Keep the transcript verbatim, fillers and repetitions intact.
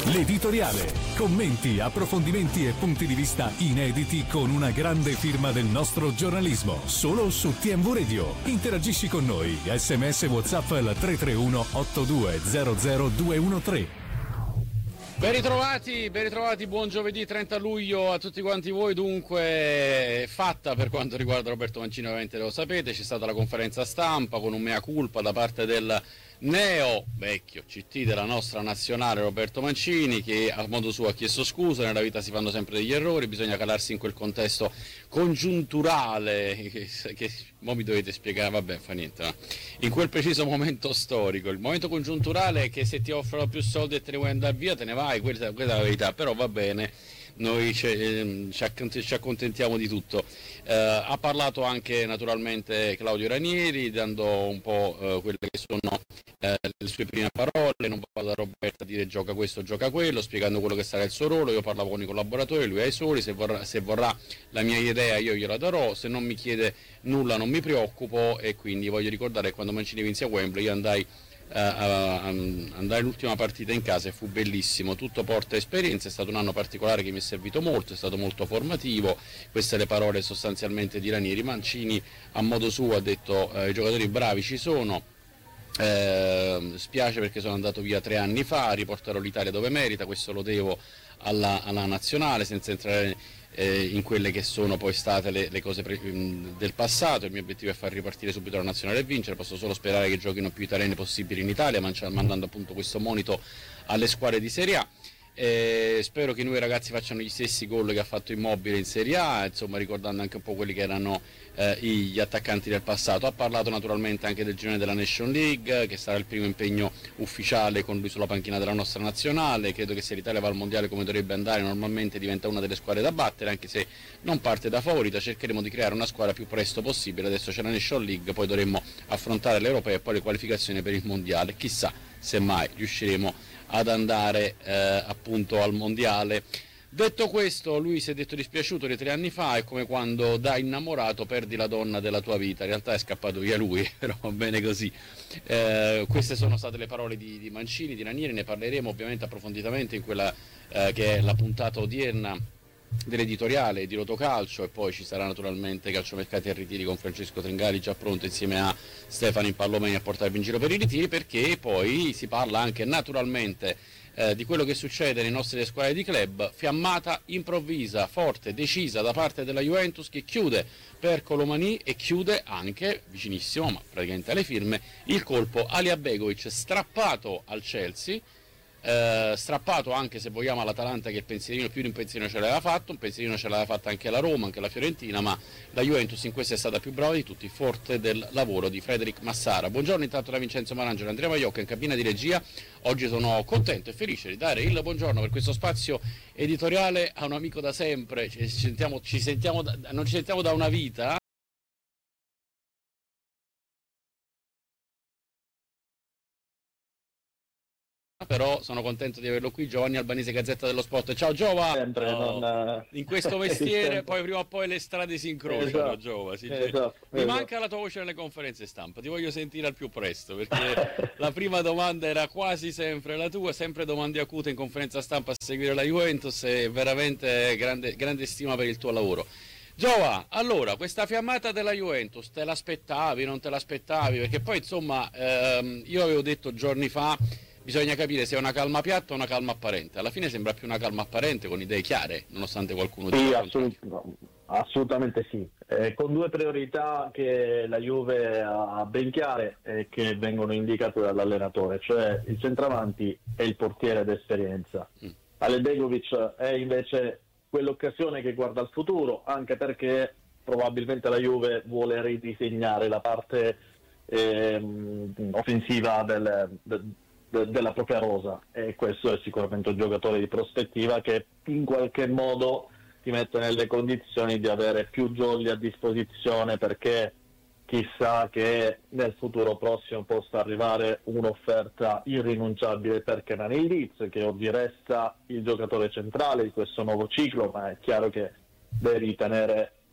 L'editoriale. Commenti, approfondimenti e punti di vista inediti con una grande firma del nostro giornalismo. Solo su T M V Radio. Interagisci con noi. Sms WhatsApp al tre tre uno otto due zero zero due uno tre. Ben ritrovati, ben ritrovati, buon giovedì trenta luglio a tutti quanti voi. Dunque, fatta per quanto riguarda Roberto Mancini, ovviamente lo sapete, c'è stata la conferenza stampa con un mea culpa da parte del neo vecchio C T della nostra nazionale Roberto Mancini, che a modo suo ha chiesto scusa. Nella vita si fanno sempre degli errori, bisogna calarsi in quel contesto congiunturale che, che mo mi dovete spiegare, vabbè, fa niente, no? In quel preciso momento storico, il momento congiunturale è che se ti offrono più soldi e te ne vuoi andare via, te ne vai, questa, questa è la verità, però va bene. Noi ci, ci accontentiamo di tutto. Eh, ha parlato anche naturalmente Claudio Ranieri, dando un po' eh, quelle che sono eh, le sue prime parole. Non vado da Roberto a dire gioca questo, gioca quello, spiegando quello che sarà il suo ruolo. Io parlavo con i collaboratori, lui ha i suoi, se vorrà, se vorrà la mia idea io gliela darò, se non mi chiede nulla non mi preoccupo. E quindi voglio ricordare che quando Mancini vinse a Wembley io andai Uh, uh, andare l'ultima partita in casa e fu bellissimo, tutto porta esperienza, è stato un anno particolare che mi è servito molto, è stato molto formativo. Queste le parole sostanzialmente di Ranieri. Mancini a modo suo ha detto uh, i giocatori bravi ci sono, uh, spiace perché sono andato via tre anni fa, riporterò l'Italia dove merita, questo lo devo alla, alla nazionale, senza entrare Eh, in quelle che sono poi state le, le cose pre- del passato. Il mio obiettivo è far ripartire subito la nazionale e vincere. Posso solo sperare che giochino più italiani possibili in Italia, mandando appunto questo monito alle squadre di Serie A. Eh, spero che i nuovi ragazzi facciano gli stessi gol che ha fatto Immobile in Serie A, insomma ricordando anche un po' quelli che erano eh, gli attaccanti del passato. Ha parlato naturalmente anche del girone della Nation League, che sarà il primo impegno ufficiale con lui sulla panchina della nostra nazionale. Credo che se l'Italia va al mondiale come dovrebbe andare, normalmente diventa una delle squadre da battere, anche se non parte da favorita. Cercheremo di creare una squadra più presto possibile. Adesso c'è la Nation League, poi dovremmo affrontare l'Europea e poi le qualificazioni per il mondiale. Chissà se mai riusciremo ad andare eh, appunto al mondiale. Detto questo, lui si è detto dispiaciuto di tre anni fa, è come quando da innamorato perdi la donna della tua vita. In realtà è scappato via lui, però va bene così. Eh, queste sono state le parole di, di Mancini, di Ranieri. Ne parleremo ovviamente approfonditamente in quella eh, che è la puntata odierna dell'editoriale di Rotocalcio, e poi ci sarà naturalmente Calciomercati e Ritiri con Francesco Tringali già pronto insieme a Stefano Impallomeni a portarvi in giro per i ritiri, perché poi si parla anche naturalmente eh, di quello che succede nei nostri squadre di club. Fiammata improvvisa, forte, decisa da parte della Juventus, che chiude per Colomani e chiude anche, vicinissimo ma praticamente alle firme, il colpo Alija Begovic, strappato al Chelsea. Eh, strappato anche, se vogliamo, all'Atalanta, che il pensierino più di un pensierino ce l'aveva fatto, un pensierino ce l'aveva fatto anche la Roma, anche la Fiorentina, ma la Juventus in questo è stata più brava di tutti, forte del lavoro di Frederic Massara. Buongiorno intanto da Vincenzo Marangelo e Andrea Maiocca in cabina di regia. Oggi sono contento e felice di dare il buongiorno per questo spazio editoriale a un amico da sempre. Ci sentiamo, ci sentiamo da, non ci sentiamo da una vita. Però sono contento di averlo qui, Giovanni Albanese, Gazzetta dello Sport. Ciao Giova! Sempre, oh, non... In questo mestiere poi prima o poi le strade si incrociano, esatto. Giova, sì, esatto, mi esatto. manca la tua voce nelle conferenze stampa, ti voglio sentire al più presto, perché la prima domanda era quasi sempre la tua, sempre domande acute in conferenza stampa a seguire la Juventus, e veramente grande, grande stima per il tuo lavoro. Giova, allora, questa fiammata della Juventus, te l'aspettavi, non te l'aspettavi? Perché poi insomma ehm, io avevo detto giorni fa, bisogna capire se è una calma piatta o una calma apparente. Alla fine sembra più una calma apparente, con idee chiare, nonostante qualcuno sì, dica assolut- no, assolutamente sì, eh, con due priorità che la Juve ha ben chiare e che vengono indicate dall'allenatore, cioè il centravanti e il portiere d'esperienza. Mm. Ale Begovic è invece quell'occasione che guarda al futuro, anche perché probabilmente la Juve vuole ridisegnare la parte ehm, offensiva del, del della propria rosa, e questo è sicuramente un giocatore di prospettiva che in qualche modo ti mette nelle condizioni di avere più giorni a disposizione, perché chissà che nel futuro prossimo possa arrivare un'offerta irrinunciabile per Kenan Yildiz, che oggi resta il giocatore centrale di questo nuovo ciclo, ma è chiaro che deve ritenere